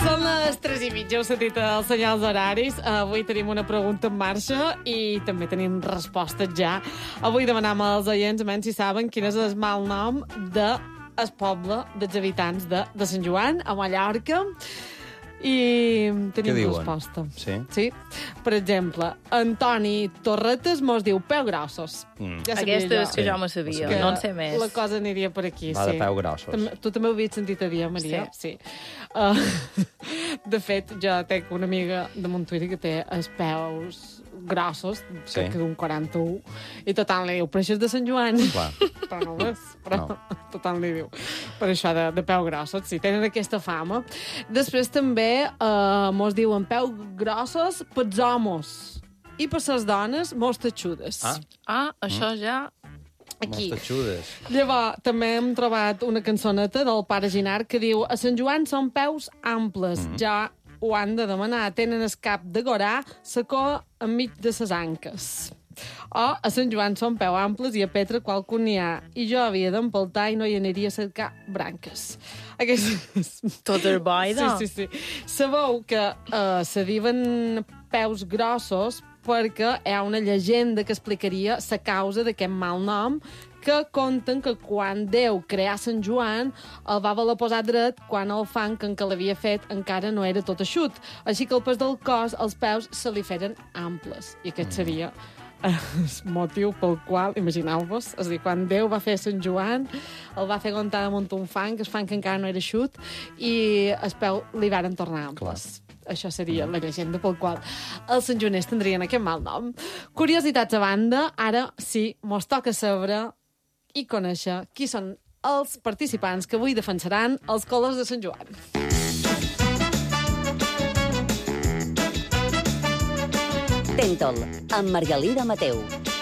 Són les 3:30, heu sentit els senyals horaris. Avui tenim una pregunta en marxa i també tenim respostes ja. Avui demanam als oients si saben quin és el mal nom del poble dels habitants de Sant Joan, a Mallorca. I tenim resposta. Sí? Per exemple, Antoni Torretes mos diu peu grossos. Ja aquesta és que jo me sabia, no en sé més. La cosa aniria per aquí, Va de peu grossos. Tu també ho havies sentit a dir, Maria? Sí. De fet, jo tenc una amiga de Montuïri que té els peus grossos, crec que d'un 41, i tothom li diu, però això és de Sant Joan. Clar. Però no ho és, tothom li diu. Per això de peu grossos, sí, tenen aquesta fama. Després també mos diuen peu grossos pels homes i per les dones mos tatxudes. Això ja... Aquí. Mos tatxudes. Llavors, també hem trobat una cançoneta del pare Ginard que diu a Sant Joan són peus amples, ja ho han de demanar. Tenen el cap de gorà, sacó enmig de ses anques. O a Sant Joan són peu amples i a Petra qualcun n'hi ha. I jo havia d'empaltar i no hi aniria a cercar branques. Tot el boida. Sí. Sabeu que se diuen peus grossos perquè hi ha una llegenda que explicaria la causa d'aquest mal nom, que conten que quan Déu creà Sant Joan el va voler posar dret quan el fang en què l'havia fet encara no era tot eixut. Així que al pes del cos els peus se li feren amples. I aquest seria el motiu pel qual, imagineu-vos, és a dir, quan Déu va fer Sant Joan, el va fer aguantar damunt un fang, el fang encara no era eixut, i els peus li varen tornar amples. Això seria la llegenda pel qual els santjoaners tindrien aquest mal nom. Curiositats a banda, ara sí, mos toca saber i conèixer qui són els participants que avui defensaran els colors de Sant Joan. Tentol, amb Margalida Mateu.